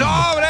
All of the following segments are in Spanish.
¡Sobres!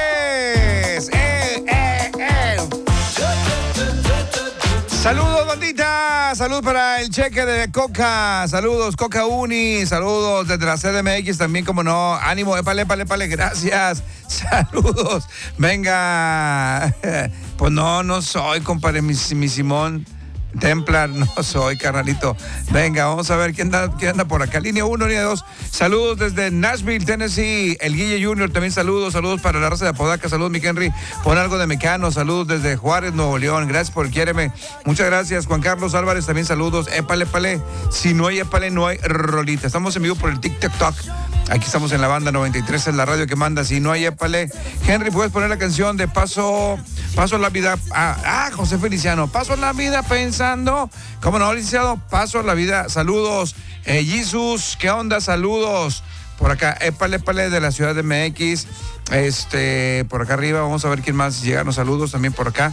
Saludos, bandita. Saludos para el cheque de Coca. Saludos, Coca Uni. Saludos desde la CDMX también, como no. Ánimo, épale. Gracias. Saludos. Venga. Pues no soy, compadre, mi Simón. Templar, no soy, carnalito. Venga, vamos a ver quién anda por acá. Línea 1, línea 2. Saludos desde Nashville, Tennessee. El Guille Junior también saludos. Saludos para la raza de Apodaca. Saludos, mi Henry. Pon algo de Mecano. Saludos desde Juárez, Nuevo León. Gracias por el quiéreme. Muchas gracias. Juan Carlos Álvarez también saludos. Épale. Si no hay épale, no hay rolita. Estamos en vivo por el TikTok. Aquí estamos en la banda 93, es la radio que manda. Si no hay épale. Henry, ¿puedes poner la canción de Paso la vida? José Feliciano. Paso la vida pensando. ¿Cómo no, licenciado? Paso la vida. Saludos. Jesús, ¿qué onda? Saludos. Por acá, épale de la ciudad de MX. Por acá arriba, vamos a ver quién más llega. Los saludos también por acá.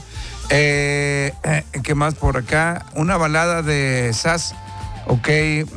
¿Qué más por acá? Una balada de SAS. Ok,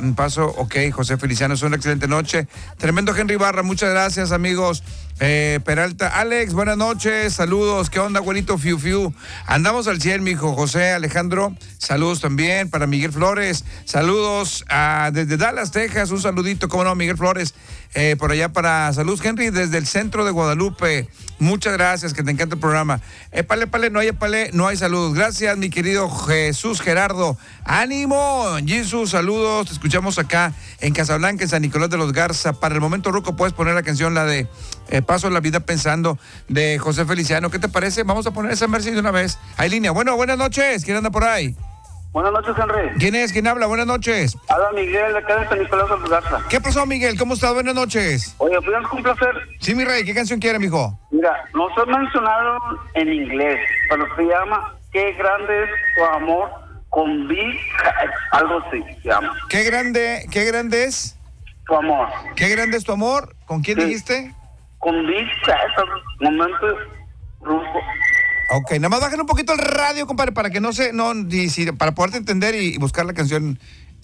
José Feliciano, es una excelente noche. Tremendo Henry Barra, muchas gracias, amigos. Peralta, Alex, buenas noches, saludos. ¿Qué onda, güerito? Fiu? Andamos al 100, mijo. José Alejandro, saludos también para Miguel Flores. Saludos desde Dallas, Texas, un saludito, cómo no, Miguel Flores. Por allá para salud, Henry, desde el centro de Guadalupe. Muchas gracias, que te encanta el programa. Épale, no hay saludos. Gracias, mi querido Jesús Gerardo. ¡Ánimo! Jesús, saludos. Te escuchamos acá en Casablanca, en San Nicolás de los Garza. Para el momento, Ruco, puedes poner la canción, la de Paso la vida pensando, de José Feliciano. ¿Qué te parece? Vamos a poner esa Mercy de una vez. Hay línea. Bueno, buenas noches. ¿Quién anda por ahí? Buenas noches, Henry. ¿Quién es? ¿Quién habla? Buenas noches. Habla Miguel, de acá de San Nicolás de los Garza. ¿Qué pasó, Miguel? ¿Cómo estás? Buenas noches. Oye, pues un placer. Sí, mi rey. ¿Qué canción quiere, mijo? Mira, nos mencionaron en inglés, pero se llama Qué grande es tu amor con Big Head, algo así se llama. ¿Qué grande es? Tu amor. ¿Qué grande es tu amor? ¿Con quién dijiste? Con Big Head, momento rumbo. Ok, nada más bajen un poquito el radio, compadre, para que para poderte entender y buscar la canción.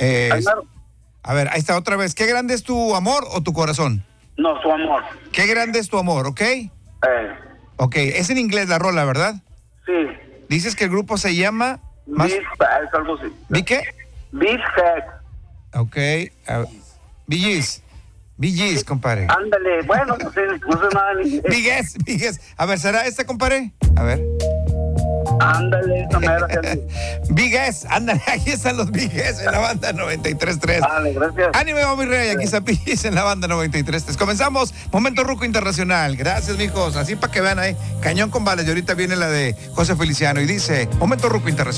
A ver, ahí está otra vez. ¿Qué grande es tu amor o tu corazón? No, tu amor. ¿Qué grande es tu amor, ok? Ok, es en inglés la rola, ¿verdad? Sí. Dices que el grupo se llama... Big Head, algo así. ¿Big qué? Big Head. Ok. Bee Gees, compadre. Ándale, bueno, no sé nada en inglés. Big Gees. A ver, ¿será esta, compadre? A ver. Ándale, esta mera. Big Gees, ándale, aquí están los Big Gees en la banda 93.3. Dale, gracias. Ánimo, mi rey, aquí está Big Gees en la banda 93.3. Comenzamos, Momento Ruco Internacional. Gracias, mijos. Así para que vean ahí, cañón con balas. Y ahorita viene la de José Feliciano y dice, Momento Ruco Internacional.